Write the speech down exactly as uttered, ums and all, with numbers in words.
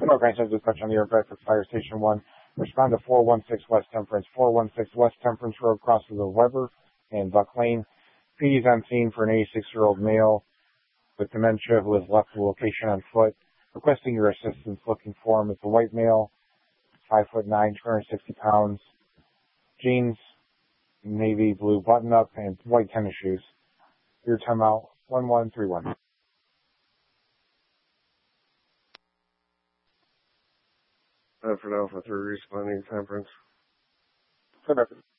Organization dispatch on the aircraft at Fire Station one. Respond to four one six West Temperance. four one six West Temperance Road crosses of Weber and Buck Lane. P D is on scene for an eighty-six-year-old male with dementia who has left the location on foot. Requesting your assistance, looking for him. It's a white male, five foot nine, two hundred sixty pounds, jeans, navy blue button-up, and white tennis shoes. Your timeout, one one three one. Bedford Alpha three responding Temperance. Good.